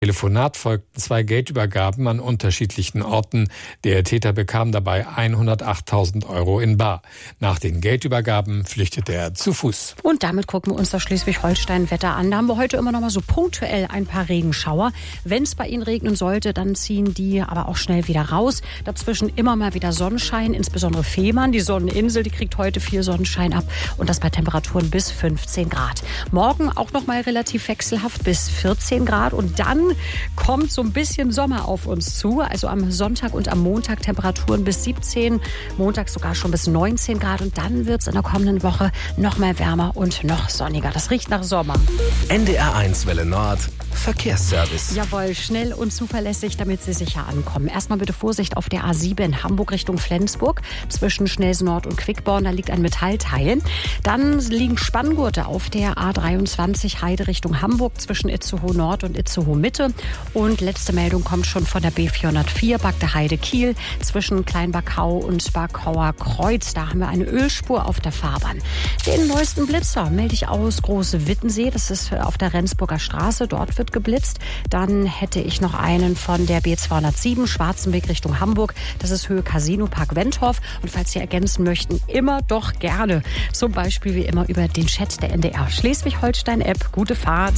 Telefonat folgten 2 Geldübergaben an unterschiedlichen Orten. Der Täter bekam dabei 108.000 € in bar. Nach den Geldübergaben flüchtete er zu Fuß. Und damit gucken wir uns das Schleswig-Holstein-Wetter an. Da haben wir heute immer noch mal so punktuell ein paar Regenschauer. Wenn es bei Ihnen regnen sollte, dann ziehen die aber auch schnell wieder raus. Dazwischen immer mal wieder Sonnenschein, insbesondere Fehmarn, die Sonneninsel, die kriegt heute viel Sonnenschein ab und das bei Temperaturen bis 15 Grad. Morgen auch noch mal relativ wechselhaft bis 14 Grad und dann kommt so ein bisschen Sommer auf uns zu. Also am Sonntag und am Montag Temperaturen bis 17, Montag sogar schon bis 19 Grad und dann wird es in der kommenden Woche noch mal wärmer und noch sonniger. Das riecht nach Sommer. NDR1 Welle Nord, Verkehrsservice. Jawohl, schnell und zuverlässig, damit Sie sicher ankommen. Erstmal bitte Vorsicht auf der A7 Hamburg Richtung Flensburg. Zwischen Schnelsen Nord und Quickborn, da liegt ein Metallteil. Dann liegen Spanngurte auf der A23 Heide Richtung Hamburg zwischen Itzehoe Nord und Itzehoe Mitte. Und letzte Meldung kommt schon von der B404 Bagde Heide Kiel zwischen Kleinbackau und Barkauer Kreuz. Da haben wir eine Ölspur auf der Fahrbahn. Den neuesten Blitzer melde ich aus Große Wittensee. Das ist auf der Rendsburger Straße. Dort wird geblitzt. Dann hätte ich noch einen von der B207 Schwarzenweg Richtung Hamburg. Das ist Höhe Casino Park Wentorf. Und falls Sie ergänzen möchten, immer doch gerne. Zum Beispiel wie immer über den Chat der NDR Schleswig-Holstein-App. Gute Fahrt.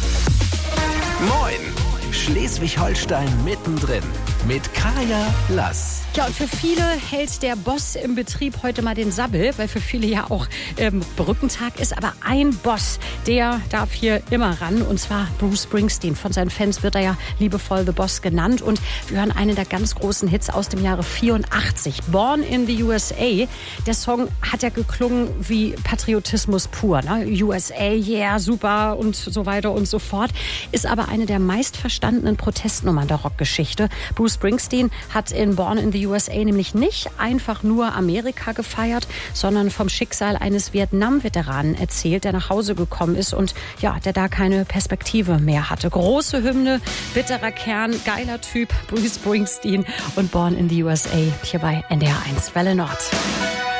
Moin! Schleswig-Holstein mittendrin mit Kaya Lass. Ja, und für viele hält der Boss im Betrieb heute mal den Sabbel, weil für viele ja auch Brückentag ist. Aber ein Boss, der darf hier immer ran, und zwar Bruce Springsteen. Von seinen Fans wird er ja liebevoll The Boss genannt. Und wir hören einen der ganz großen Hits aus dem Jahre 84, Born in the USA. Der Song hat ja geklungen wie Patriotismus pur, ne? USA, yeah, super und so weiter und so fort. Ist aber eine der meistverstandenen Protestnummern der Rockgeschichte. Bruce Springsteen hat in Born in the USA nämlich nicht einfach nur Amerika gefeiert, sondern vom Schicksal eines Vietnam-Veteranen erzählt, der nach Hause gekommen ist und ja, der da keine Perspektive mehr hatte. Große Hymne, bitterer Kern, geiler Typ, Bruce Springsteen und Born in the USA hier bei NDR1 Welle Nord.